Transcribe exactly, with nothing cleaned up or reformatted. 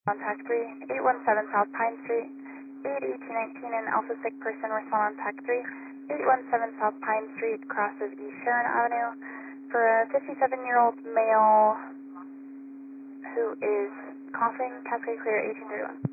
Contact three, eight one seven South Pine Street, eight eighteen nineteen, an alpha sick person respond on tag three, eight one seven South Pine Street, crosses East Sharon Avenue, for a fifty-seven-year-old male who is coughing, Cascade Clear eighteen thirty-one.